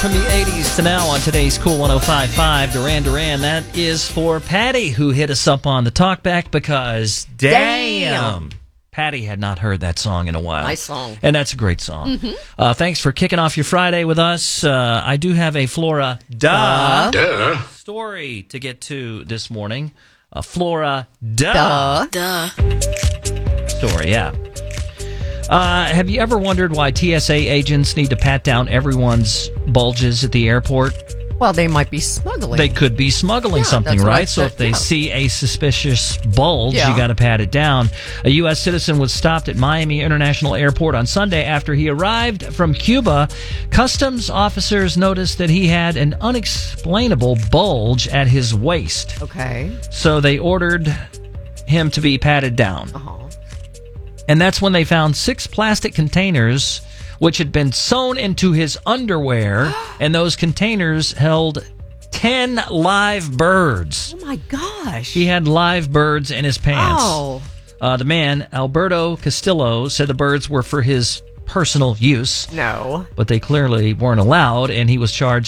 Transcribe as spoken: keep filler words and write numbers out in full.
from the eighties to now on today's Cool one oh five point five. Duran Duran. That is for Patty, who hit us up on the talkback because, damn, Damn. Patty had not heard that song in a while. Nice song. And that's a great song. Mm-hmm. Uh, thanks for kicking off your Friday with us. Uh, I do have a Flora Duh, Duh. story to get to this morning. A Flora Duh, Duh. story, yeah. Uh, have you ever wondered why T S A agents need to pat down everyone's bulges at the airport? Well, they might be smuggling. They could be smuggling Yeah, something, that's what I right? So said, if they yeah. see a suspicious bulge, Yeah. you got to pat it down. A U S citizen was stopped at Miami International Airport on Sunday after he arrived from Cuba. Customs officers noticed that he had an unexplainable bulge at his waist. Okay. So they ordered him to be patted down. Uh-huh. And that's when they found six plastic containers which had been sewn into his underwear, and those containers held ten live birds. Oh, my gosh. He had live birds in his pants. Oh. Uh, the man, Alberto Castillo, said the birds were for his personal use, No. but they clearly weren't allowed, and he was charged